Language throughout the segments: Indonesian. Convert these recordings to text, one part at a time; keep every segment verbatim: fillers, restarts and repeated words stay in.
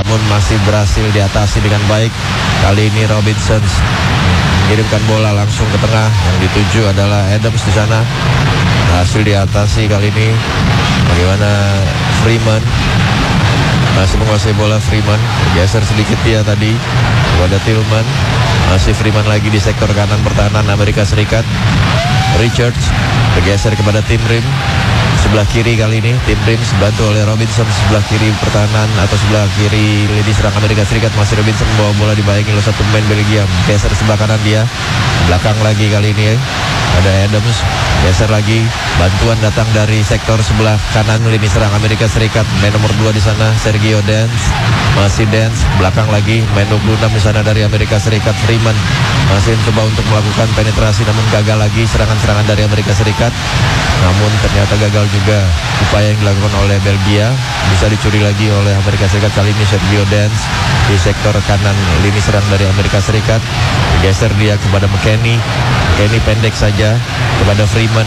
namun masih berhasil diatasi dengan baik. Kali ini Robinson mengirimkan bola langsung ke tengah, yang dituju adalah Adams di sana. Berhasil diatasi kali ini. Bagaimana Freeman masih menguasai bola. Freeman bergeser sedikit dia tadi kepada Tillman. Masih Freeman lagi di sektor kanan pertahanan Amerika Serikat. Richards bergeser kepada Tim Rim sebelah kiri kali ini. Tim Rim dibantu oleh Robinson sebelah kiri pertahanan atau sebelah kiri lini serang Amerika Serikat. Masih Robinson membawa bola dibayangi oleh satu pemain Belgia. Geser sebelah kanan dia. Belakang lagi kali ini ada Adams. Geser lagi. Bantuan datang dari sektor sebelah kanan lini serang Amerika Serikat. Main nomor dua di sana Sergio Dance. Masih Dance. Belakang lagi main dua puluh enam di sana dari Amerika Serikat Freeman. Masih mencoba untuk melakukan penetrasi namun gagal lagi serangan-serangan dari Amerika Serikat. Namun ternyata gagal juga upaya yang dilakukan oleh Belgia. Bisa dicuri lagi oleh Amerika Serikat. Kali ini Sergio Dance di sektor kanan lini serang dari Amerika Serikat. Geser dia kepada McKennie. McKennie pendek saja kepada Freeman.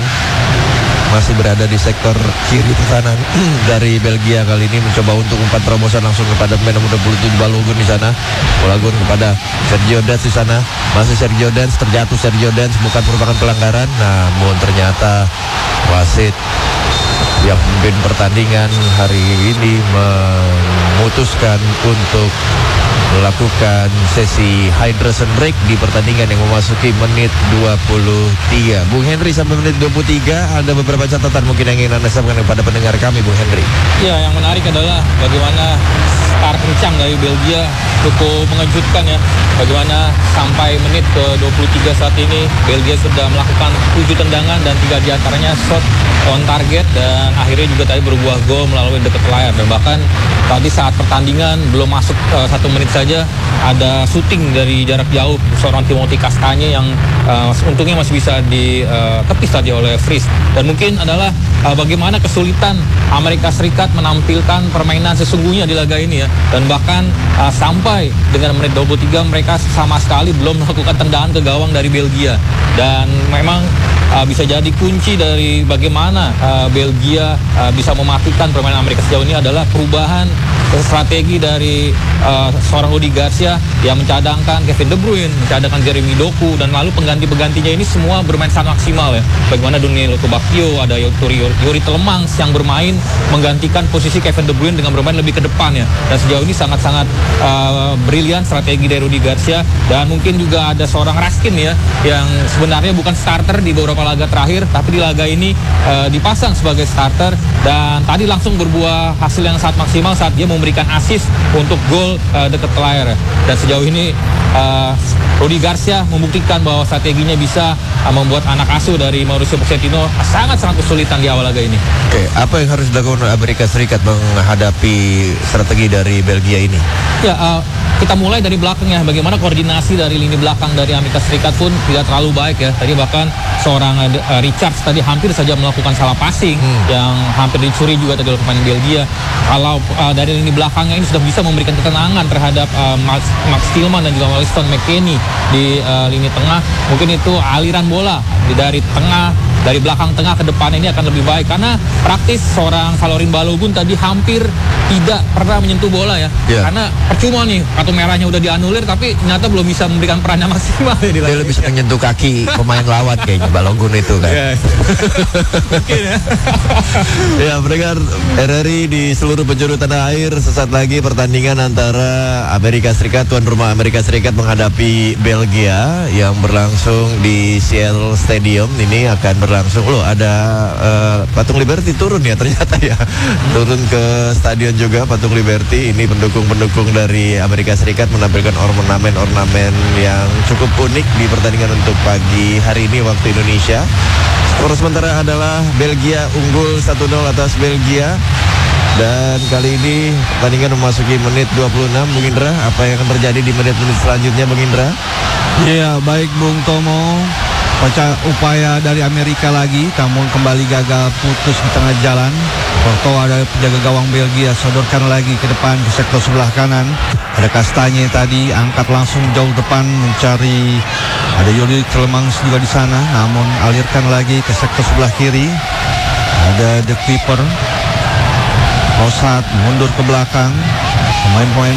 Masih berada di sektor kiri pertahanan dari Belgia. Kali ini mencoba untuk umpan terobosan langsung kepada pemain nomor dua puluh tujuh Balogun di sana. Balogun kepada Sergio Dance di sana. Masih Sergio Dance, terjatuh Sergio Dance, bukan merupakan pelanggaran. Namun ternyata wasit yang memimpin pertandingan hari ini memutuskan untuk melakukan sesi hydration break di pertandingan yang memasuki menit dua puluh tiga. Bung Henry, sampai menit dua puluh tiga ada beberapa catatan mungkin yang ingin Anda sampaikan kepada pendengar kami, Bung Henry. Ya, yang menarik adalah bagaimana start kencang dari Belgia cukup mengejutkan ya. Bagaimana sampai menit ke dua puluh tiga saat ini Belgia sudah melakukan tujuh tendangan dan tiga diantaranya shot on target, dan akhirnya juga tadi berbuah gol melalui dekat layar. Dan bahkan tadi saat pertandingan belum masuk uh, satu menit saja ada syuting dari jarak jauh seorang Timothy Castagne yang uh, untungnya masih bisa ditepis uh, tadi oleh Fries. Dan mungkin adalah uh, bagaimana kesulitan Amerika Serikat menampilkan permainan sesungguhnya di laga ini ya. Dan bahkan uh, sampai dengan menit dua puluh tiga mereka sama sekali belum melakukan tendangan ke gawang dari Belgia. Dan memang uh, bisa jadi kunci dari bagaimana uh, Belgia uh, bisa mematikan permainan Amerika sejauh ini adalah perubahan strategi dari uh, seorang Rudi Garcia yang mencadangkan Kevin De Bruyne, mencadangkan Jeremy Doku, dan lalu pengganti-penggantinya ini semua bermain sangat maksimal ya. Bagaimana Danilo Tobacchio, ada Yuri, Yuri Telemans yang bermain menggantikan posisi Kevin De Bruyne dengan bermain lebih ke depan ya. Dan sejauh ini sangat-sangat uh, brilian strategi dari Rudi Garcia. Dan mungkin juga ada seorang Raskin ya, yang sebenarnya bukan starter di beberapa laga terakhir, tapi di laga ini uh, dipasang sebagai starter dan tadi langsung berbuah hasil yang sangat maksimal saat dia memberikan assist untuk gol uh, dekat layar. Dan sejauh ini uh, Rudi Garcia membuktikan bahwa strateginya bisa uh, membuat anak asuh dari Mauricio Pochettino sangat-sangat kesulitan di awal laga ini. Oke, apa yang harus dilakukan Amerika Serikat menghadapi strategi dari Belgia ini? Ya, uh, kita mulai dari belakang ya. Bagaimana koordinasi dari lini belakang dari Amerika Serikat pun tidak terlalu baik ya. Tadi bahkan seorang uh, Richards tadi hampir saja melakukan salah passing hmm. yang hampir dicuri juga tadi oleh pemain Belgia. Kalau uh, dari lini belakangnya ini sudah bisa memberikan ketenangan terhadap uh, Max, Max Tillman dan juga Weston McKennie di uh, lini tengah, mungkin itu aliran bola dari tengah, dari belakang tengah ke depan ini akan lebih baik, karena praktis seorang Falorin Balogun tadi hampir tidak pernah menyentuh bola ya, yeah. Karena percuma nih kartu merahnya udah dianulir tapi ternyata belum bisa memberikan perannya maksimal ya di dia lebih bisa menyentuh kaki pemain lawan kayaknya Balogun itu kan. Yeah. Mungkin ya. Ya, pendengar R R I di seluruh penjuru tanah air, sesaat lagi pertandingan antara Amerika Serikat, tuan rumah Amerika Serikat menghadapi Belgia yang berlangsung di Shell Stadium. Ini akan berlangsung, loh ada uh, Patung Liberty turun ya ternyata ya, turun ke stadion juga Patung Liberty. Ini pendukung-pendukung dari Amerika Serikat menampilkan ornamen-ornamen yang cukup unik di pertandingan untuk pagi hari ini waktu Indonesia. Skor sementara adalah Belgia unggul satu nol atas Belgia. Dan kali ini pertandingan memasuki menit dua puluh enam. Bung Indra, apa yang akan terjadi di menit-menit selanjutnya, Bung Indra? Iya, baik Bung Tomo. Baca upaya dari Amerika lagi, namun kembali gagal, putus di tengah jalan. Courtois ada penjaga gawang Belgia, sodorkan lagi ke depan ke sektor sebelah kanan. Ada Castagne tadi angkat langsung jauh depan mencari, ada Yuri Telemans juga di sana, namun alirkan lagi ke sektor sebelah kiri. Ada The Keeper, Rosat mundur ke belakang. Pemain-pemain